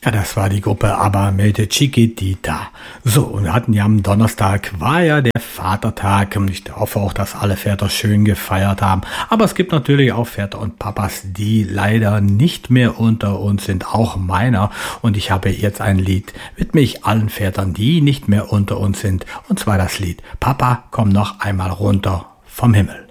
Ja, das war die Gruppe ABBA mit Chiquitita. So, und wir hatten ja am Donnerstag, war ja der Vatertag. Und ich hoffe auch, dass alle Väter schön gefeiert haben. Aber es gibt natürlich auch Väter und Papas, die leider nicht mehr unter uns sind, auch meiner. Und ich habe jetzt ein Lied, widme ich allen Vätern, die nicht mehr unter uns sind. Und zwar das Lied Papa, komm noch einmal runter vom Himmel.